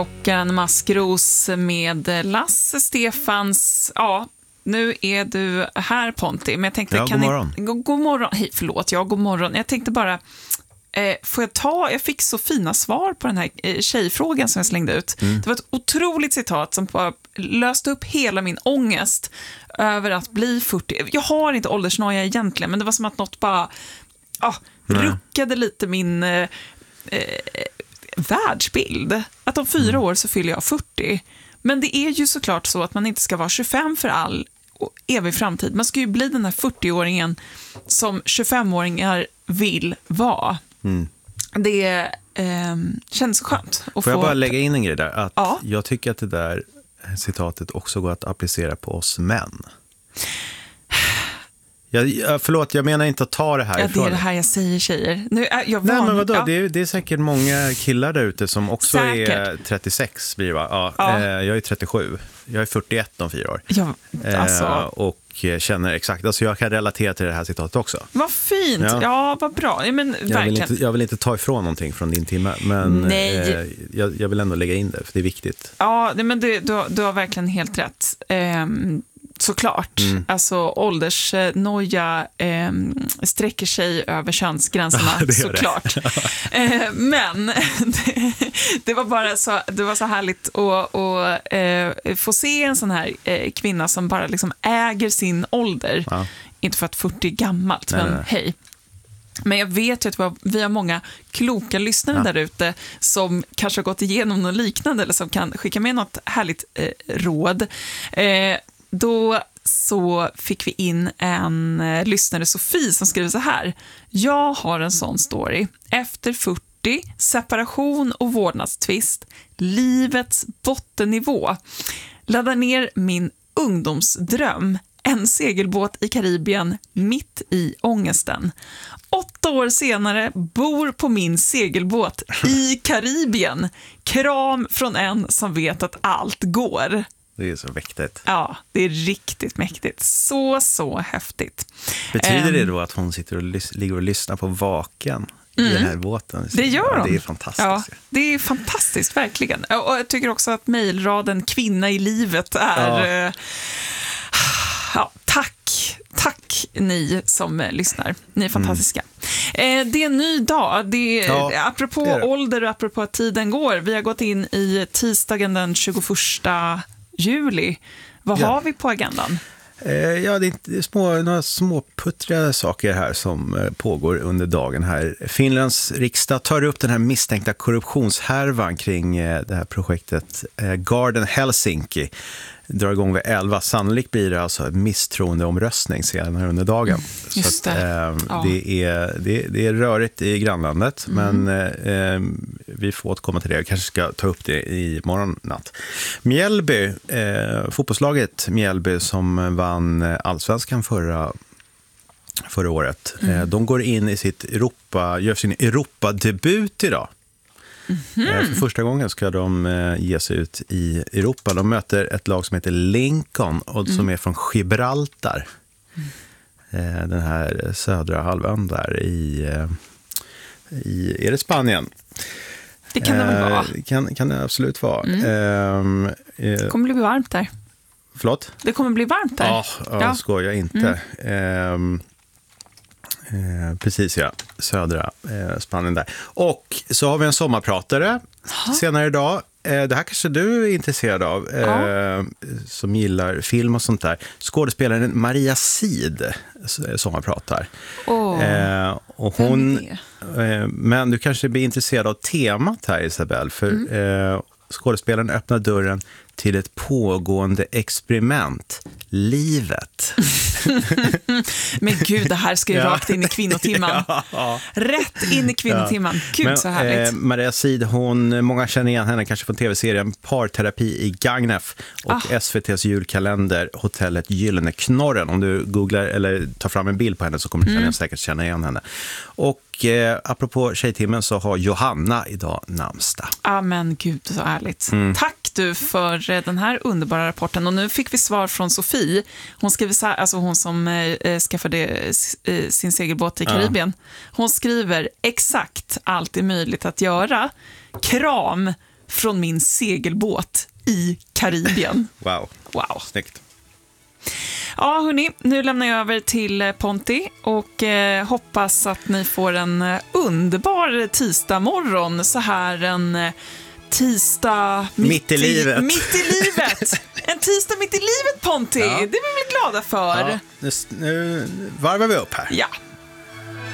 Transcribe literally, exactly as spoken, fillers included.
Och en maskros med Lasse Stefans. Ja, nu är du här, Ponti. Men jag tänkte, ja, kan god morgon. Ni, god, god morgon. Hej, förlåt. Ja, god morgon. Jag tänkte bara, eh, får jag ta, jag fick så fina svar på den här eh, tjejfrågan som jag slängde ut. Mm. Det var ett otroligt citat som bara löste upp hela min ångest över att bli fyrtio. Jag har inte åldersnoja egentligen, men det var som att något bara ah, ruckade lite min eh, eh, världsbild. Att om fyra år så fyller jag fyrtio. Men det är ju såklart så att man inte ska vara tjugofem för all evig framtid. Man ska ju bli den här fyrtio-åringen som tjugofemåringar vill vara. Mm. Det eh, känns så skönt. Att Får få... jag bara lägga in en grej där? Att ja. Jag tycker att det där citatet också går att applicera på oss män. Jag, förlåt, jag menar inte att ta det här ja, ifrån. det är det här jag säger, tjejer. Nu är jag van... Nej, men vadå? Ja. Det, är, det är säkert många killar där ute som också säkert. är trettiosex, blir det, va? Ja, ja. eh, jag är trettiosju. Jag är fyrtioett om fyra år. Ja, alltså. eh, och känner exakt. Alltså jag kan relatera till det här citatet också. Vad fint. Ja, ja vad bra. Ja, men, jag, vill inte, jag vill inte ta ifrån någonting från din timme, men eh, jag, jag vill ändå lägga in det, för det är viktigt. Ja, men det, du, du har verkligen helt rätt. Ehm, såklart. Mm. Alltså åldersnoja eh, sträcker sig över könsgränserna, ja, såklart. eh, men det, det var bara så, det var så härligt att, att eh, få se en sån här eh, kvinna som bara liksom äger sin ålder. Ja. Inte för att fyrtio är gammalt, nej, men nej. Hej. Men jag vet ju att vi har många kloka lyssnare ja. Där ute som kanske har gått igenom något liknande eller som kan skicka med något härligt eh, råd. Eh, Då så fick vi in en eh, lyssnare, Sofie, som skriver så här. Jag har en sån story. Efter fyrtio, separation och vårdnadstvist, livets bottennivå. Laddar ner min ungdomsdröm, en segelbåt i Karibien mitt i ångesten. Åtta år senare bor på min segelbåt i Karibien. Kram från en som vet att allt går. Det är så mäktigt. Ja, det är riktigt mäktigt. Så, så häftigt. Betyder um, det då att hon sitter och lys- ligger och lyssnar på vaken i mm, den här båten? Det gör hon. Det är fantastiskt. Ja, det är fantastiskt, verkligen. Och jag tycker också att mejlraden kvinna i livet är... Ja. Uh, ja, tack. Tack ni som lyssnar. Ni är fantastiska. Mm. Eh, det är en ny dag. Det är, ja, apropå det är det. Ålder och apropå att tiden går. Vi har gått in i tisdagen den tjugoförsta juli. Vad ja. Har vi på agendan? Eh, ja, det är små, några små puttriga saker här som eh, pågår under dagen här. Finlands riksdag tar upp den här misstänkta korruptionshärvan kring eh, det här projektet eh, Garden Helsinki. Drar igång vid elva. Sannolikt blir det alltså en misstroendeomröstning senare under dagen. Just så att, det. Eh, ja. det, är, det, det är rörigt i grannlandet, mm. men eh, vi får återkomma till det. Jag kanske ska ta upp det i morgonnatt. Mjällby, eh, fotbollslaget Mjällby som vann allsvenskan förra förra året. Mm. Eh, de går in i sitt Europa, gör sin Europa-debut idag. Mm-hmm. För första gången ska de eh, ge sig ut i Europa. De möter ett lag som heter Lincoln och som mm. är från Gibraltar. Mm. Eh, den här södra halvön där i, eh, i är det Spanien? Det kan det väl vara. Eh, kan, kan det absolut vara. Mm. Eh, det kommer bli varmt där. Förlåt? Det kommer bli varmt där. Ja, ja. Jag skojar inte. Mm. Eh, Eh, precis, ja. Södra eh, Spanien där. Och så har vi en sommarpratare ha. senare idag. Eh, det här kanske du är intresserad av, eh, ja. som gillar film och sånt där. Skådespelaren Maria Sid sommarpratar. Oh. Eh, och hon, eh, men du kanske blir intresserad av temat här, Isabel. För mm. eh, skådespelaren öppnar dörren till ett pågående experiment. Livet. Men gud, det här ska ju ja. rakt in i kvinnotimman. Ja. Rätt in i kvinnotimman. Ja. Gud, men, så härligt. Eh, Maria Sid, hon, många känner igen henne kanske från tv-serien Parterapi i Gagnef och ah. S V T:s julkalender Hotellet Gyllene Knorren. Om du googlar eller tar fram en bild på henne så kommer du mm. säkert känna igen henne. Och eh, apropå tjejtimmen så har Johanna idag namnsdag. Ja, men gud, så härligt. Mm. Tack du för den här underbara rapporten. Och nu fick vi svar från Sofie. Hon skriver så här, alltså hon som eh, skaffade eh, sin segelbåt i Karibien. Ja. Hon skriver exakt allt är möjligt att göra. Kram från min segelbåt i Karibien. Wow. Wow. Snyggt. Ja, hörni, nu lämnar jag över till Ponti och eh, hoppas att ni får en eh, underbar tisdag morgon, så här en eh, tisdag mitt, mitt i livet. Mitt i livet. En tisdag mitt i livet, Ponti. Ja. Det är vi väl glada för. Ja, nu, nu varvar vi upp här. Ja.